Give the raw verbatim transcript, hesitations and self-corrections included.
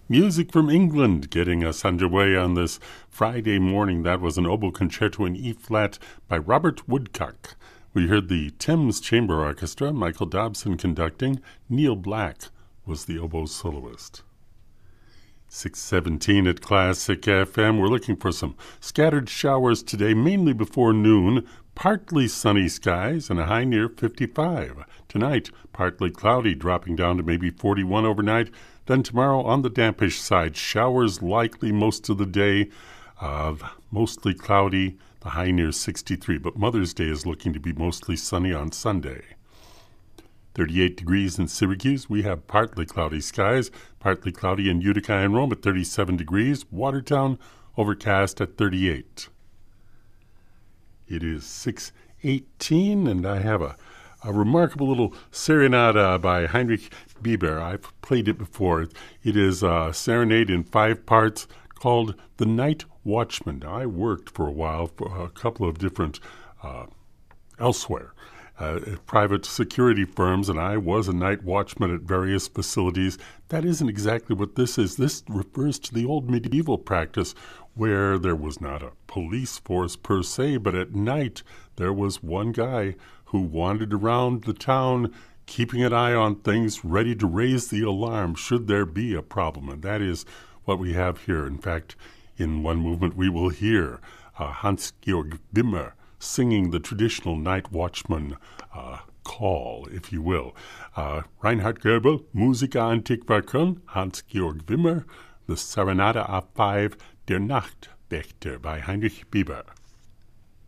Music from England getting us underway on this Friday morning. That was an oboe concerto in E-flat by Robert Woodcock. We heard the Thames Chamber Orchestra, Michael Dobson conducting. Neil Black was the oboe soloist. six seventeen at Classic F M. We're looking for some scattered showers today, mainly before noon. Partly sunny skies and a high near fifty-five. Tonight, partly cloudy, dropping down to maybe forty-one overnight. Then tomorrow on the dampish side, showers likely most of the day, uh, mostly cloudy, the high near sixty-three. But Mother's Day is looking to be mostly sunny on Sunday. thirty-eight degrees in Syracuse. We have partly cloudy skies, partly cloudy in Utica and Rome at thirty-seven degrees. Watertown overcast at thirty-eight. It is six eighteen, and I have a, a remarkable little serenata by Heinrich Bieber. I've played it before. It is a serenade in five parts called The Night Watchman. Now, I worked for a while for a couple of different uh, elsewhere. Uh, private security firms, and I was a night watchman at various facilities. That isn't exactly what this is. This refers to the old medieval practice where there was not a police force per se, but at night there was one guy who wandered around the town keeping an eye on things, ready to raise the alarm should there be a problem. And that is what we have here. In fact, in one movement we will hear uh, Hans-Georg Wimmer singing the traditional night watchman uh, call, if you will. Uh, Reinhard Goebel, Musica Antiqua Köln, Hans-Georg Wimmer, the Serenade A five, Der Nachtwächter by Heinrich Bieber.